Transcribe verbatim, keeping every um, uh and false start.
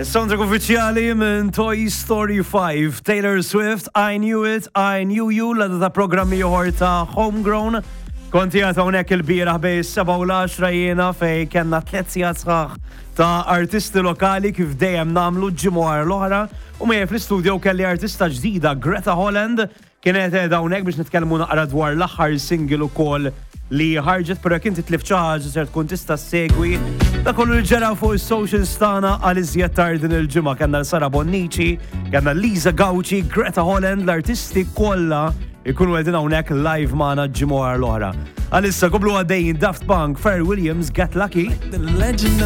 Soundtrack uffiċjali minn Toy Story five, Taylor Swift, I Knew It, I Knew You, l-għadda ta' programmi joħor ta' Homegrown. Konti għata unek il-biraħ bej seba u l-għaxra jena fej kena tletzijat sħax ta' artisti lokali kif dejjem namlu ġimgħar l-oħra u mejja fl-studio kelli artista ġdida Greta Holland kienet edha unek biex nitkellmu naqra dwar l-aħħar single ukoll li ħarġet però kien titlif xi ħaġa ser tkun tista' segwi da kollu li ġara fuq is-socials tagħna għal iżjed tard din il-ġimgħa kellna Sara Bonnici, kellna Lisa Gauci, Greta Holland, l-artisti kollha ikunu qegħdin hawnhekk live magħna ġimgħa l-oħra. Għalissa koplu għaddejjin Daft Punk, Pharrell Williams, Get Lucky.